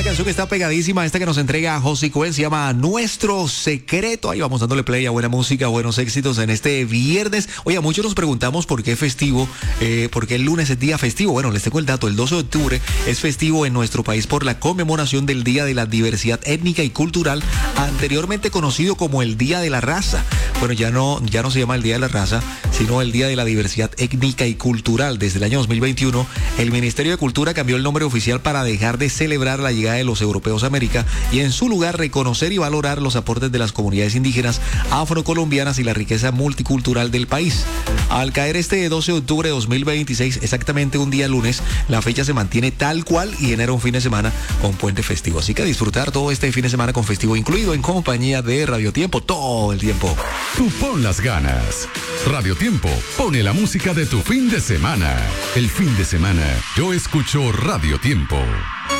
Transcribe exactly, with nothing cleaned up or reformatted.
canción que está pegadísima, esta que nos entrega José Cohen, se llama Nuestro Secreto. Ahí vamos dándole play a buena música, buenos éxitos en este viernes. Oye, muchos nos preguntamos por qué festivo, eh, por qué el lunes es día festivo. Bueno, les tengo el dato, el doce de octubre es festivo en nuestro país por la conmemoración del Día de la Diversidad Étnica y Cultural, anteriormente conocido como el Día de la Raza. Bueno, ya no, ya no se llama el Día de la Raza, sino el Día de la Diversidad Étnica y Cultural. Desde el año dos mil veintiuno, el Ministerio de Cultura cambió el nombre oficial para dejar de celebrar la llegada de los europeos a América y en su lugar reconocer y valorar los aportes de las comunidades indígenas, afrocolombianas y la riqueza multicultural del país. Al caer este doce de octubre de dos mil veintiséis, exactamente un día lunes, la fecha se mantiene tal cual y genera un fin de semana con puente festivo. Así que a disfrutar todo este fin de semana con festivo incluido en compañía de Radio Tiempo todo el tiempo. Tú pon las ganas. Radio Tiempo pone la música de tu fin de semana. El fin de semana yo escucho Radio Tiempo.